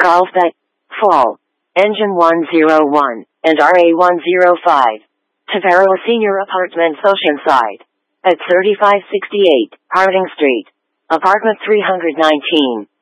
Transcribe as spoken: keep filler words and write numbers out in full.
Golf Bay, Fall, Engine one oh one, and R A one oh five. Tavero Senior Apartments Oceanside. At thirty-five sixty-eight, Harding Street. Apartment three nineteen.